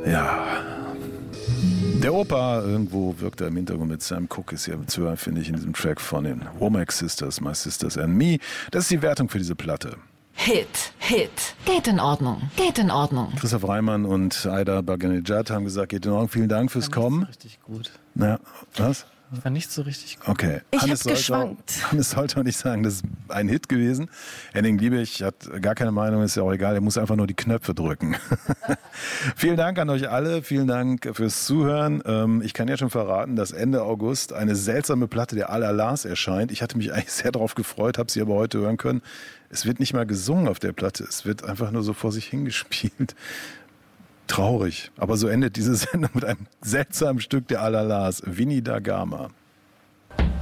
Ja. Der Opa irgendwo wirkt er im Hintergrund mit Sam Cooke, ist hier zu hören, finde ich, in diesem Track von den Womack Sisters, My Sisters and Me. Das ist die Wertung für diese Platte. Hit. Geht in Ordnung. Christoph Reimann und Aida Baganejad haben gesagt, geht in Ordnung. Vielen Dank fürs Kommen. Richtig gut. Na, was? Ich war nicht so richtig gut. Okay. Ich hab's geschwankt. Hannes sollte auch nicht sagen, das ist ein Hit gewesen. Henning Liebig hat gar keine Meinung, ist ja auch egal. Er muss einfach nur die Knöpfe drücken. Vielen Dank an euch alle. Vielen Dank fürs Zuhören. Ich kann ja schon verraten, dass Ende August eine seltsame Platte der Al-Alas erscheint. Ich hatte mich eigentlich sehr darauf gefreut, habe sie aber heute hören können. Es wird nicht mal gesungen auf der Platte. Es wird einfach nur so vor sich hingespielt. Traurig. Aber so endet diese Sendung mit einem seltsamen Stück der Al-Alas. Vinny da Gama.